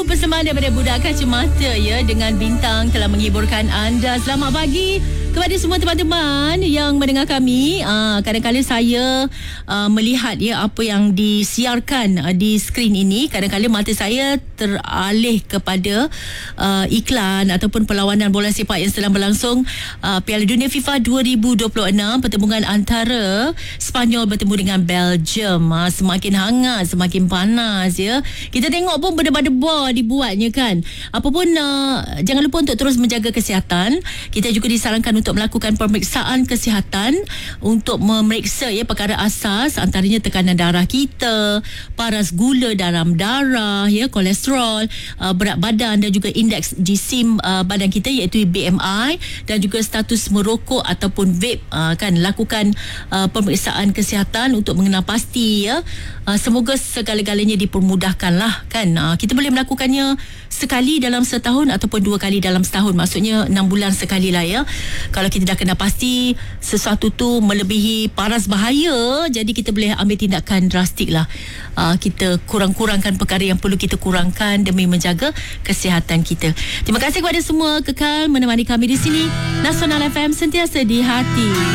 Persembahan daripada Budak Kacamata ya, dengan bintang telah menghiburkan anda. Selamat pagi kepada semua teman-teman yang mendengar kami. Kadang-kadang saya melihat ya apa yang disiarkan di skrin ini. Kadang-kadang mata saya teralih kepada iklan ataupun perlawanan bola sepak yang sedang berlangsung, Piala Dunia FIFA 2026, pertembungan antara Sepanyol bertemu dengan Belgium. Semakin hangat, semakin panas ya. Kita tengok pun berdebar-debar dibuatnya kan. Apapun, jangan lupa untuk terus menjaga kesihatan. Kita juga disarankan untuk melakukan pemeriksaan kesihatan untuk memeriksa ya perkara asas, antaranya tekanan darah kita, paras gula dalam darah ya, kolesterol, berat badan dan juga indeks jisim badan kita iaitu BMI, dan juga status merokok ataupun vape. Kan lakukan pemeriksaan kesihatan untuk mengenal pasti ya. Semoga segala-galanya dipermudahkanlah kan. Kita boleh melakukannya sekali dalam setahun ataupun 2 kali dalam setahun, maksudnya 6 bulan sekali lah ya. Kalau kita dah kena pasti sesuatu tu melebihi paras bahaya, jadi kita boleh ambil tindakan drastik lah. Kita kurang-kurangkan perkara yang perlu kita kurangkan demi menjaga kesihatan kita. Terima kasih kepada semua kekal menemani kami di sini. Nasional FM, sentiasa di hati.